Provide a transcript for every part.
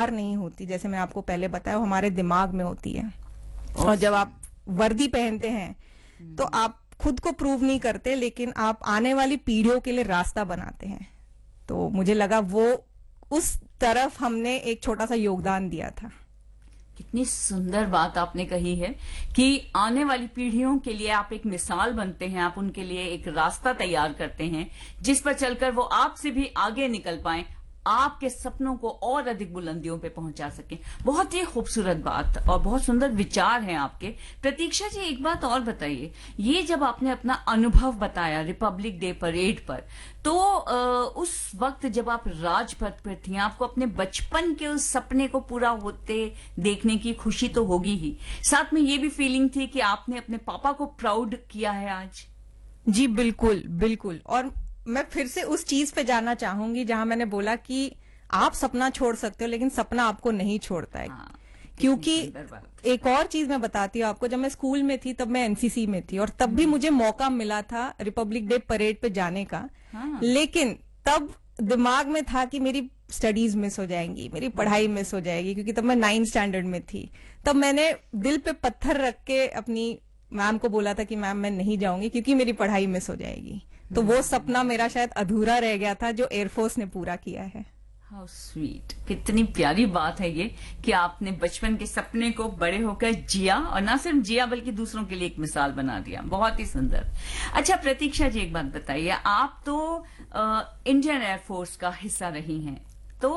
बाहर नहीं होती, जैसे मैं आपको पहले बताया, वो हमारे दिमाग में होती है। और जब आप वर्दी पहनते हैं तो आप खुद को प्रूव नहीं करते, लेकिन आप आने वाली पीढ़ियों के लिए रास्ता बनाते हैं। तो मुझे लगा वो उस तरफ हमने एक छोटा सा योगदान दिया था। कितनी सुंदर बात आपने कही है कि आने वाली पीढ़ियों के लिए आप एक मिसाल बनते हैं, आप उनके लिए एक रास्ता तैयार करते हैं जिस पर चलकर वो आपसे भी आगे निकल पाएं, आपके सपनों को और अधिक बुलंदियों पे पहुंचा सकें। बहुत ही खूबसूरत बात और बहुत सुंदर विचार हैं आपके। प्रतीक्षा जी, एक बात और बताइए, ये जब आपने अपना अनुभव बताया रिपब्लिक डे परेड पर, तो उस वक्त जब आप राजपथ पर थी, आपको अपने बचपन के उस सपने को पूरा होते देखने की खुशी तो होगी ही, साथ में ये भी फीलिंग थी कि आपने अपने पापा को प्राउड किया है आज? जी बिल्कुल बिल्कुल। और मैं फिर से उस चीज पे जाना चाहूंगी जहां मैंने बोला कि आप सपना छोड़ सकते हो लेकिन सपना आपको नहीं छोड़ता है। क्योंकि एक और चीज मैं बताती हूँ आपको, जब मैं स्कूल में थी तब मैं एनसीसी में थी और तब भी मुझे मौका मिला था रिपब्लिक डे परेड पे जाने का। लेकिन तब दिमाग में था कि मेरी स्टडीज मिस हो जाएंगी, मेरी पढ़ाई मिस हो जाएगी, क्योंकि तब मैं 9th स्टैंडर्ड में थी। तब मैंने दिल पे पत्थर रख के अपनी मैम को बोला था कि मैम मैं नहीं जाऊंगी क्योंकि मेरी पढ़ाई मिस हो जाएगी। तो वो सपना मेरा शायद अधूरा रह गया था जो एयरफोर्स ने पूरा किया है। हाउ स्वीट, कितनी प्यारी बात है ये कि आपने बचपन के सपने को बड़े होकर जिया, और ना सिर्फ जिया बल्कि दूसरों के लिए एक मिसाल बना दिया। बहुत ही सुंदर। अच्छा प्रतीक्षा जी, एक बात बताइए, आप तो इंडियन एयरफोर्स का हिस्सा रही हैं, तो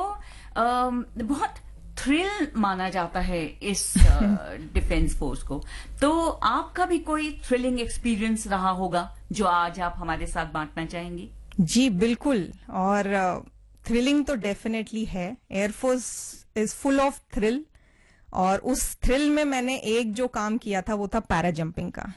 बहुत थ्रिल माना जाता है इस डिफेंस फोर्स को, तो आपका भी कोई थ्रिलिंग एक्सपीरियंस रहा होगा जो आज आप हमारे साथ बांटना चाहेंगी? जी बिल्कुल, और थ्रिलिंग तो डेफिनेटली है। Air force is full of thrill, और उस थ्रिल में मैंने एक जो काम किया था वो था पैरा जंपिंग का।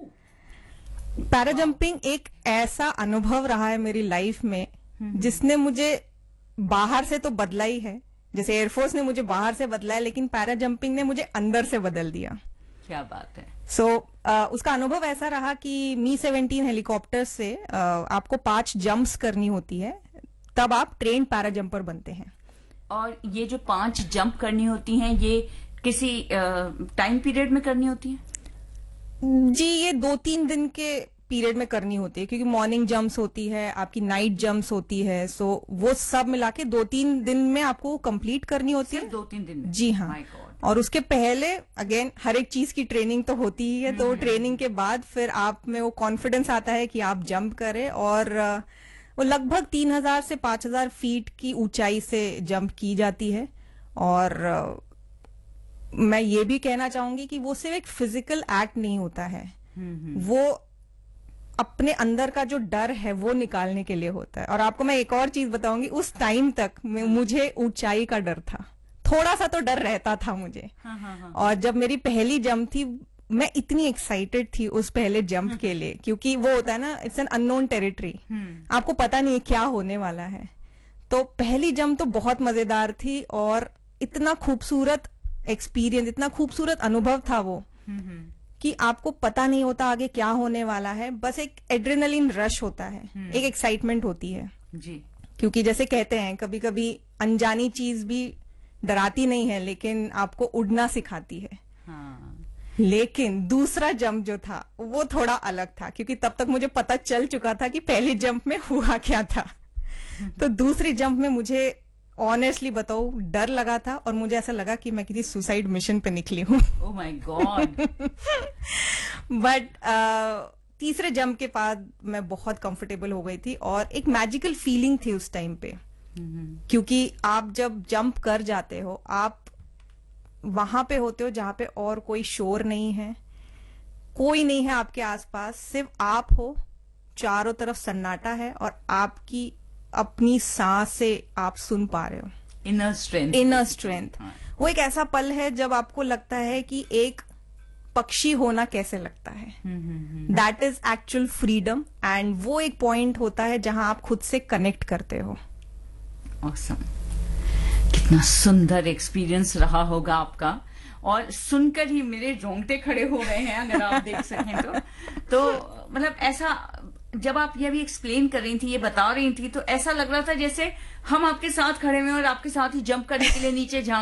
पैरा जंपिंग एक ऐसा अनुभव रहा है मेरी लाइफ में जिसने मुझे बाहर से तो बदला ही है, जैसे एयरफोर्स ने मुझे बाहर से बदला है, लेकिन पैरा जंपिंग ने मुझे अंदर से बदल दिया। क्या बात है। उसका अनुभव ऐसा रहा कि मी-17 हेलीकॉप्टर से आपको 5 जंप्स करनी होती है, तब आप ट्रेन पैरा जंपर बनते हैं। और ये जो 5 जंप करनी होती हैं, ये किसी टाइम पीरियड में करनी होती है? जी, ये 2-3 दिन के पीरियड में करनी होती है, क्योंकि मॉर्निंग जंप्स होती है, आपकी नाइट जंप्स होती है, सो वो सब मिला के 2-3 दिन में आपको कंप्लीट करनी होती है। 2-3 दिन में? जी हाँ। और उसके पहले अगेन हर एक चीज की ट्रेनिंग तो होती ही है, तो ट्रेनिंग के बाद फिर आप में वो कॉन्फिडेंस आता है कि आप जंप करें, और वो लगभग 3000 से 5000 फीट की ऊंचाई से जंप की जाती है। और मैं ये भी कहना चाहूंगी कि वो सिर्फ एक फिजिकल एक्ट नहीं होता है, वो अपने अंदर का जो डर है वो निकालने के लिए होता है। और आपको मैं एक और चीज बताऊंगी, उस टाइम तक मुझे ऊंचाई का डर था, थोड़ा सा तो डर रहता था मुझे। और जब मेरी पहली जंप थी, मैं इतनी एक्साइटेड थी उस पहले जंप के लिए, क्योंकि वो होता है ना, इट्स एन अननोन टेरिटरी, आपको पता नहीं है क्या होने वाला है। तो पहली जंप तो बहुत मजेदार थी, और इतना खूबसूरत एक्सपीरियंस, इतना खूबसूरत अनुभव था वो कि आपको पता नहीं होता आगे क्या होने वाला है, बस एक एड्रेनलिन रश होता है, एक एक्साइटमेंट होती है जी। क्योंकि जैसे कहते हैं कभी कभी अनजानी चीज भी डराती नहीं है, लेकिन आपको उड़ना सिखाती है। लेकिन दूसरा जंप जो था वो थोड़ा अलग था, क्योंकि तब तक मुझे पता चल चुका था कि पहली जंप में हुआ क्या था। तो दूसरी जंप में मुझे ऑनेस्टली बताओ डर लगा था, और मुझे ऐसा लगा कि मैं किसी सुसाइड मिशन पे निकली हूँ। Oh my God. बट तीसरे जंप के बाद मैं बहुत कंफर्टेबल हो गई थी, और एक मैजिकल फीलिंग थी उस टाइम पे, क्योंकि आप जब जंप कर जाते हो, आप वहां पे होते हो जहां पे और कोई शोर नहीं है, कोई नहीं है आपके आसपास, सिर्फ आप हो, चारों तरफ सन्नाटा है, और आपकी अपनी सांस से आप सुन पा रहे हो। Inner strength, inner strength. वो एक ऐसा पल है जब आपको लगता है कि एक पक्षी होना कैसे लगता है, that is actual freedom, and वो एक पॉइंट होता है जहां आप खुद से कनेक्ट करते हो। ऑसम। कितना सुंदर एक्सपीरियंस रहा होगा आपका, और सुनकर ही मेरे रोंगटे खड़े हो गए हैं, अगर आप देख सकें तो मतलब ऐसा, जब आप ये भी एक्सप्लेन कर रही थी, ये बता रही थी, तो ऐसा लग रहा था जैसे हम आपके साथ खड़े हुए और आपके साथ ही जंप करने के लिए नीचे झांक